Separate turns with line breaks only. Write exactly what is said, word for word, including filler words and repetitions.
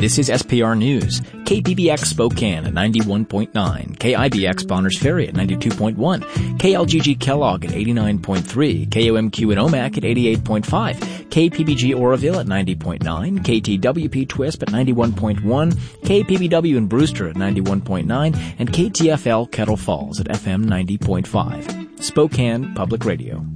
This is S P R News. K P B X Spokane at ninety-one point nine, K I B X Bonners Ferry at ninety-two point one, K L G G Kellogg at eighty-nine point three, K O M Q in Omak at eighty-eight point five, K P B G Oroville at ninety point nine, K T W P Twisp at ninety-one point one, K P B W in Brewster at ninety-one point nine, and K T F L Kettle Falls at F M ninety point five. Spokane Public Radio.